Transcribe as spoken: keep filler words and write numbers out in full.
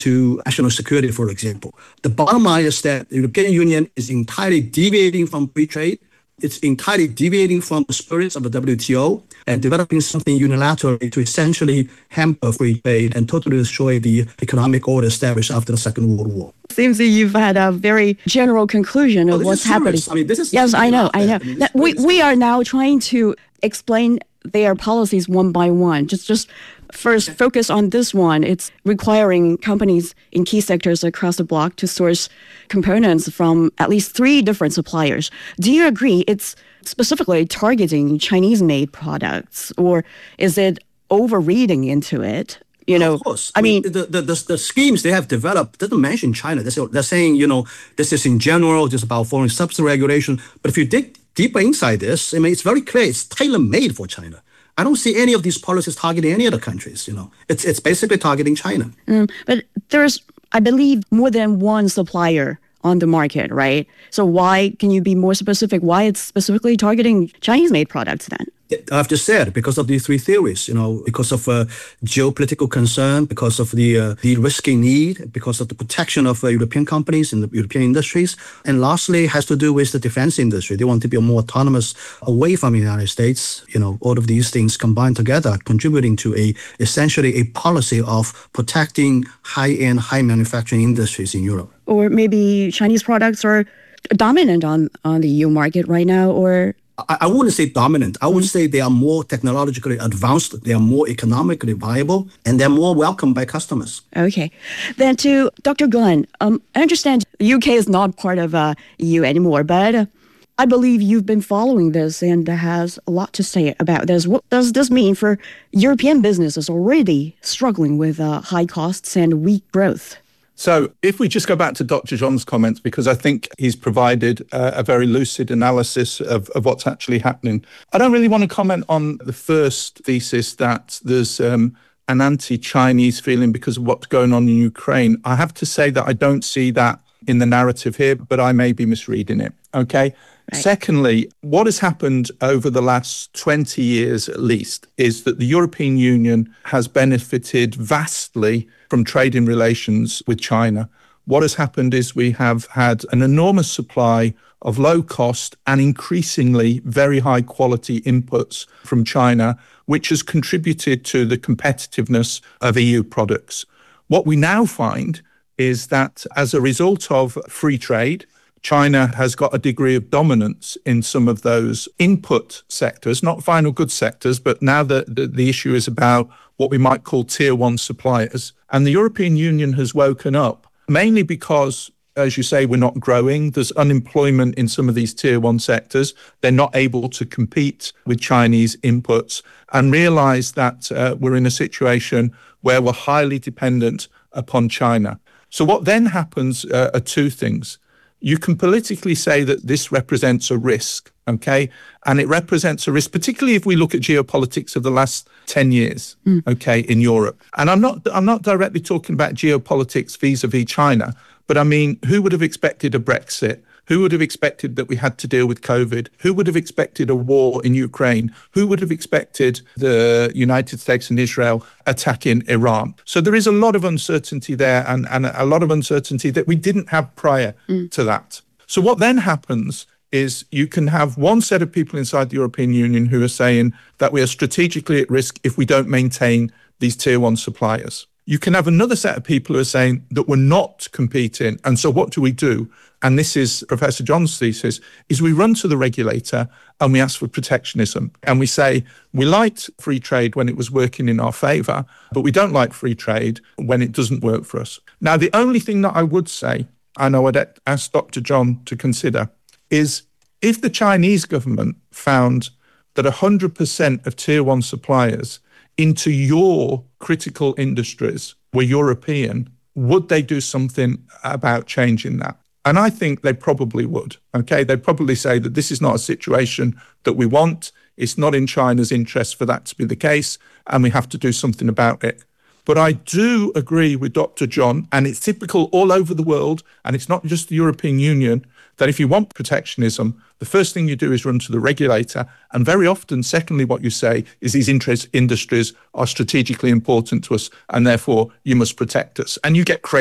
to national security, for example. The bottom line is that the European Union is entirely deviating from free trade. It's entirely deviating from the spirits of the W T O and developing something unilaterally to essentially hamper free trade and totally destroy the economic order established after the Second World War. Seems that you've had a very general conclusion of oh, what's happening. I mean, this is yes, I know, I know. I mean, that we we are now trying to explain their policies one by one. Just just first focus on this one. It's requiring companies in key sectors across the bloc to source components from at least three different suppliers. Do you agree it's specifically targeting Chinese-made products, or is it overreading into it? You know, of course. I mean, the, the, the, the schemes they have developed doesn't mention China. They're, they're saying, you know, this is in general just about foreign subsidy regulation. But if you dig deeper inside this, I mean, it's very clear it's tailor-made for China. I don't see any of these policies targeting any other countries, you know. It's it's basically targeting China. Mm, but there's, I believe, more than one supplier on the market, right? So why, can you be more specific, why it's specifically targeting Chinese-made products then? I've just said, because of these three theories, you know, because of uh, geopolitical concern, because of the uh, the risking need, because of the protection of uh, European companies and the European industries. And lastly, it has to do with the defense industry. They want to be more autonomous away from the United States. You know, all of these things combined together, contributing to a essentially a policy of protecting high-end, high manufacturing industries in Europe. Or maybe Chinese products are dominant on, on the E U market right now, or... I wouldn't say dominant. I would say they are more technologically advanced, they are more economically viable, and they're more welcomed by customers. Okay. Then to Doctor Glenn, um, I understand the U K is not part of uh, E U anymore, but uh, I believe you've been following this and has a lot to say about this. What does this mean for European businesses already struggling with uh, high costs and weak growth? So if we just go back to Doctor John's comments, because I think he's provided uh, a very lucid analysis of, of what's actually happening. I don't really want to comment on the first thesis that there's um, an anti-Chinese feeling because of what's going on in Ukraine. I have to say that I don't see that in the narrative here, but I may be misreading it. Okay. Right. Secondly, what has happened over the last twenty years at least is that the European Union has benefited vastly from trading relations with China. What has happened is we have had an enormous supply of low cost and increasingly very high quality inputs from China, which has contributed to the competitiveness of E U products. What we now find is that as a result of free trade, China has got a degree of dominance in some of those input sectors, not final goods sectors, but now the, the, the issue is about what we might call tier one suppliers. And the European Union has woken up, mainly because, as you say, we're not growing. There's unemployment in some of these tier one sectors. They're not able to compete with Chinese inputs, and realize that uh, we're in a situation where we're highly dependent upon China. So what then happens uh, are two things. You can politically say that this represents a risk, okay? And it represents a risk, particularly if we look at geopolitics of the last ten years, mm. okay, in Europe. And I'm not I'm not directly talking about geopolitics vis-a-vis China, but I mean, who would have expected a Brexit? Who would have expected that we had to deal with COVID? Who would have expected a war in Ukraine? Who would have expected the United States and Israel attacking Iran? So there is a lot of uncertainty there, and, and a lot of uncertainty that we didn't have prior mm. to that. So what then happens is you can have one set of people inside the European Union who are saying that we are strategically at risk if we don't maintain these tier one suppliers. You can have another set of people who are saying that we're not competing. And so what do we do? And this is Professor John's thesis, is we run to the regulator and we ask for protectionism. And we say, we liked free trade when it was working in our favour, but we don't like free trade when it doesn't work for us. Now, the only thing that I would say, and I would ask Doctor John to consider, is if the Chinese government found that one hundred percent of tier one suppliers into your critical industries were European, would they do something about changing that? And I think they probably would, okay? They'd probably say that this is not a situation that we want. It's not in China's interest for that to be the case, and we have to do something about it. But I do agree with Doctor John, and it's typical all over the world, and it's not just the European Union, that if you want protectionism, the first thing you do is run to the regulator. And very often, secondly, what you say is these interest industries are strategically important to us and therefore you must protect us. And you get crazy